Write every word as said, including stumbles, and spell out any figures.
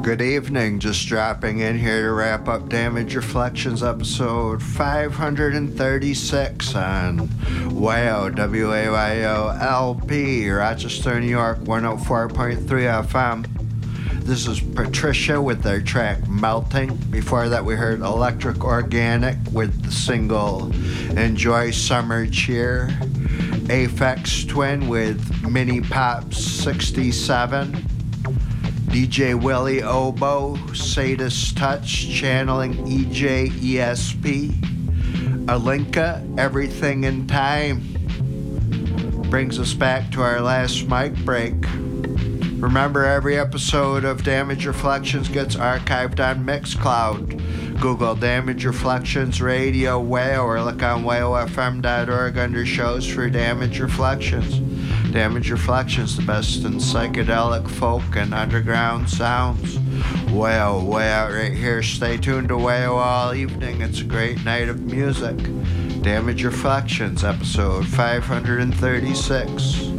Good evening, just dropping in here to wrap up Damage Reflections episode five hundred thirty-six on Y O, W A Y O L P, Rochester, New York, one oh four point three F M. This is Patricia with their track Melting. Before that we heard Electric Organic with the single Enjoy Summer Cheer. Aphex Twin with Mini Pops sixty-seven. D J Willie Oboe, Sadist Touch, channeling E J E S P. Alinka, Everything in Time. Brings us back to our last mic break. Remember, every episode of Damage Reflections gets archived on Mixcloud. Google Damage Reflections Radio Whale or look on whale f m dot org under shows for Damage Reflections. Damage Reflections, the best in psychedelic, folk, and underground sounds. Whale, way out right here. Stay tuned to Whale all evening. It's a great night of music. Damage Reflections, episode five hundred thirty-six.